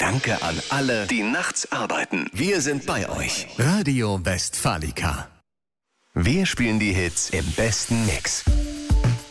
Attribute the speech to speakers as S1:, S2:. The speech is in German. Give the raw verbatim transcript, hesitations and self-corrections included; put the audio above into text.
S1: Danke an alle, die nachts arbeiten. Wir sind bei euch. Radio Westfalica. Wir spielen die Hits im besten Mix.